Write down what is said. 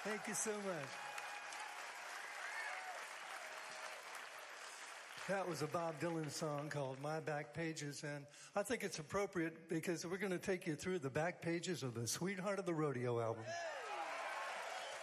Thank you so much. That was a Bob Dylan song called My Back Pages, and I think it's appropriate because we're going to take you through the back pages of the Sweetheart of the Rodeo album.